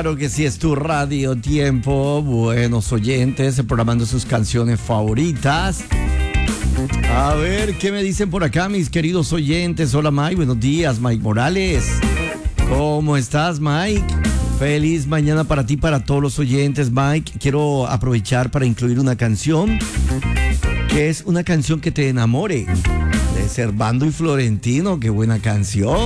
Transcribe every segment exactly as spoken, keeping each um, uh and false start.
Claro que sí, es tu Radio Tiempo. Buenos oyentes, programando sus canciones favoritas. A ver, ¿qué me dicen por acá, mis queridos oyentes? Hola, Mike. Buenos días, Mike Morales. ¿Cómo estás, Mike? Feliz mañana para ti, para todos los oyentes, Mike. Quiero aprovechar para incluir una canción que es una canción que te enamore, de Servando y Florentino. ¡Qué buena canción!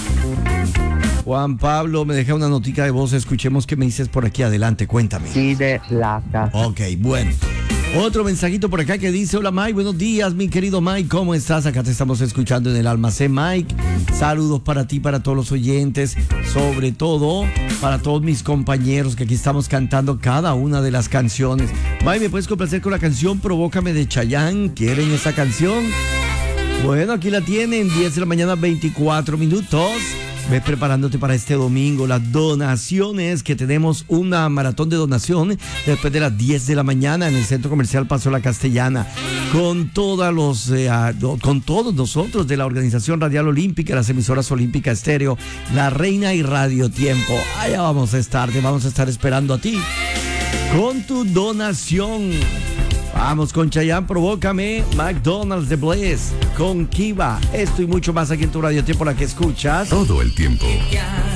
Juan Pablo, me deja una notica de voz. Escuchemos qué me dices por aquí. Adelante, cuéntame. Sí, de la casa. Ok, bueno. Otro mensajito por acá que dice: hola, Mike, buenos días, mi querido Mike, ¿cómo estás? Acá te estamos escuchando en el almacén, Mike. Saludos para ti, para todos los oyentes, sobre todo para todos mis compañeros que aquí estamos cantando cada una de las canciones. Mike, ¿me puedes complacer con la canción Provócame de Chayanne? ¿Quieren esa canción? Bueno, aquí la tienen, diez de la mañana, veinticuatro minutos. Ve preparándote para este domingo, las donaciones, que tenemos una maratón de donación después de las diez de la mañana en el Centro Comercial Paso La Castellana, con todos los, eh, con todos nosotros de la Organización Radial Olímpica, las emisoras Olímpica Estéreo, La Reina y Radio Tiempo. Allá vamos a estar, te vamos a estar esperando a ti con tu donación. Vamos con Chayanne, Provócame, McDonald's, The Bliss, con Kiva. Esto y mucho más aquí en tu Radio Tiempo, la que escuchas todo el tiempo.